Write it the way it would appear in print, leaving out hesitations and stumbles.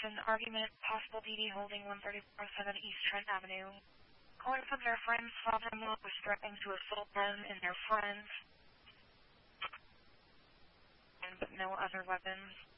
an argument, possible DD holding 134-7 East Trent Avenue. Calling from their friend's father-in-law was threatening to assault them and their friends, but no other weapons.